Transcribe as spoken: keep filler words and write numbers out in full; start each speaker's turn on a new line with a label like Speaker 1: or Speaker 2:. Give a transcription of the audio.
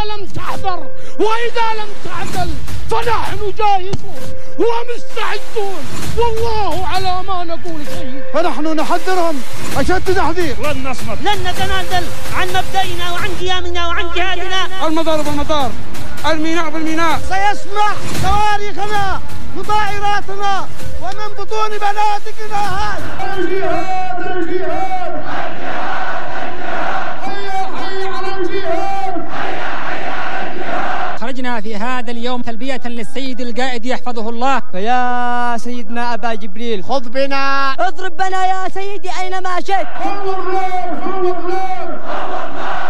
Speaker 1: لم تحذر وإذا لم تعدل فنحن جاهزون ومستعدون والله على ما نقول شهيد.
Speaker 2: فنحن نحذرهم أشد تحذير.
Speaker 3: لن نصمت،
Speaker 4: لن نتنازل عن مبدئنا وعن قيامنا وعن جهادنا.
Speaker 2: المطار بالمطار، الميناء بالميناء.
Speaker 1: سيسمع صواريخنا وطائراتنا ومن بطون بنادقنا هذا.
Speaker 3: الجهاد الجهاد حي حي على الجهاد.
Speaker 5: خرجنا في هذا اليوم تلبية للسيد القائد يحفظه الله.
Speaker 6: فيا سيدنا أبا جبريل
Speaker 1: خذ بنا
Speaker 6: اضرب بنا يا سيدي أينما شئت.
Speaker 3: خذ النار خذ النار.